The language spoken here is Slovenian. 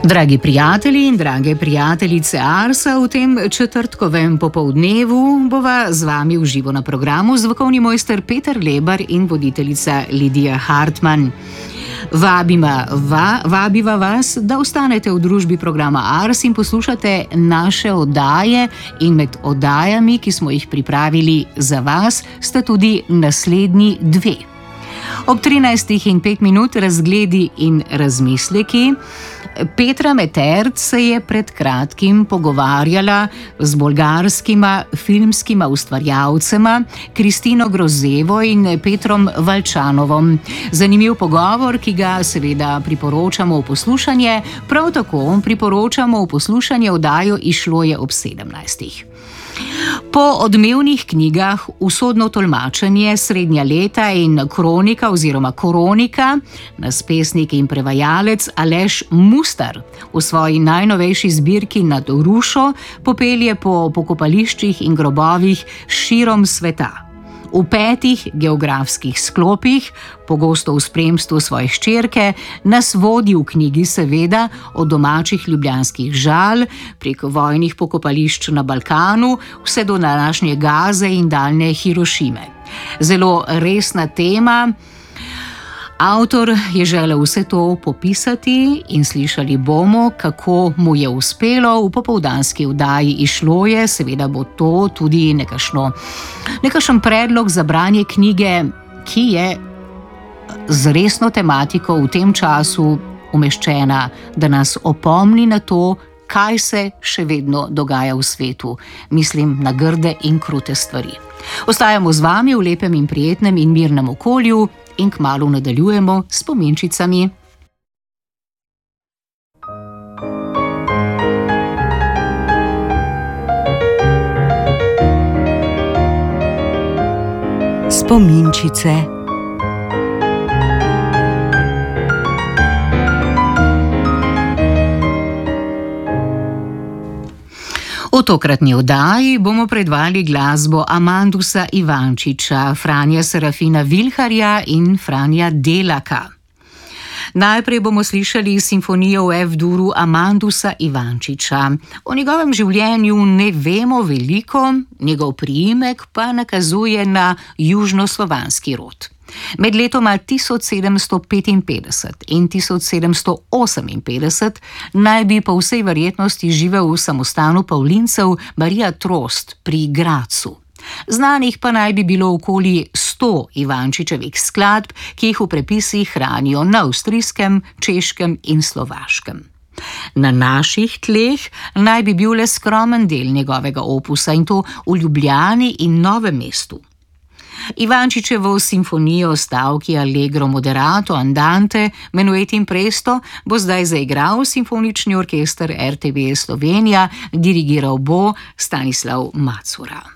Dragi prijatelji in drage prijateljice Arsa, v tem četrtkovem popoldnevu bova z vami v živo na programu zvokovni mojster Peter Lebar in voditeljica Lidija Hartmann. Vabiva vas, da ostanete v družbi programa Ars in poslušate naše oddaje, in med oddajami, ki smo jih pripravili za vas, sta tudi naslednji dve. Ob 13:05 razgledi in razmisleki. Petra Meterc se je pred kratkim pogovarjala z bolgarskima filmskima ustvarjalcema Kristino Grozevo in Petrom Valčanovom. Zanimiv pogovor, ki ga seveda priporočamo v poslušanje, prav tako priporočamo v poslušanje oddajo Izšlo je ob 17. Po odmevnih knjigah Usodno tolmačenje, Srednja leta in Kronika oziroma Koronika nas pesnik in prevajalec Aleš Mustar v svoji najnovejši zbirki Nad Rušo popelje po pokopališčih in grobovih širom sveta. V 5 geografskih sklopih, pogosto v spremstvu svoje hčerke, nas vodi v knjigi seveda od domačih ljubljanskih Žal, prek vojnih pokopališč na Balkanu, vse do današnje Gaze in daljne Hirošime. Zelo resna tema. Avtor je želel vse to popisati in slišali bomo, kako mu je uspelo v popoldanski oddaji Izšlo je. Seveda bo to tudi nekakšen predlog za branje knjige, ki je z resno tematiko v tem času umeščena, da nas opomni na to, kaj se še vedno dogaja v svetu. Mislim na grde in krute stvari. Ostajamo z vami v lepem in prijetnem in mirnem okolju in kmalu nadaljujemo s spominčicami. Spominčice. V tokratni oddaji bomo predvali glasbo Amandusa Ivančiča, Franja Serafina Vilharja in Franja Delaka. Najprej bomo slišali simfonijo v F-duru Amandusa Ivančiča. O njegovem življenju ne vemo veliko, njegov priimek pa nakazuje na južnoslovanski rod. Med letoma 1755 in 1758 naj bi po vsej verjetnosti živel v samostanu Pavlincev Marija Trost pri Gracu. Znanih pa naj bi bilo okoli 100 Ivančičevih skladb, ki jih v prepisih hranijo na avstrijskem, češkem in slovaškem. Na naših tleh naj bi bil le skromen del njegovega opusa, in to v Ljubljani in Novem mestu. Ivančičevo simfonijo stavki Allegro moderato andante Menuet in presto bo zdaj zaigral simfonični orkester RTV Slovenija, dirigiral bo Stanislav Macura.